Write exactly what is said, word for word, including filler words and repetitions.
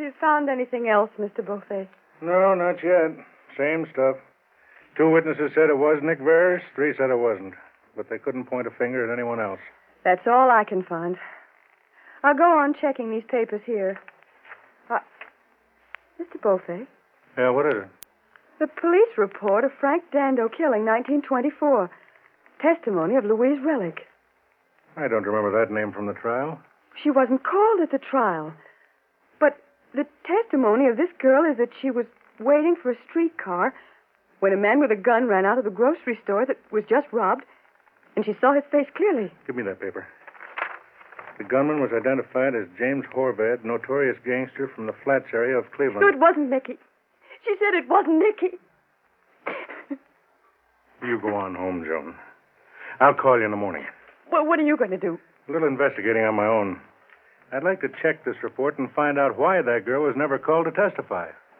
you found anything else, Mister Beaufet? No, not yet. Same stuff. Two witnesses said it was Nick Veris. Three said it wasn't. But they couldn't point a finger at anyone else. That's all I can find. I'll go on checking these papers here. Uh, Mister Beaufet? Yeah, what is it? The police report of Frank Dando killing, nineteen twenty-four. Testimony of Louise Relic. I don't remember that name from the trial. She wasn't called at the trial. But the testimony of this girl is that she was waiting for a streetcar when a man with a gun ran out of the grocery store that was just robbed, and she saw his face clearly. Give me that paper. The gunman was identified as James Horvath, notorious gangster from the Flats area of Cleveland. No, it wasn't Nicky. She said it wasn't Nicky. You go on home, Joan. I'll call you in the morning. Well, what are you going to do? A little investigating on my own. I'd like to check this report and find out why that girl was never called to testify.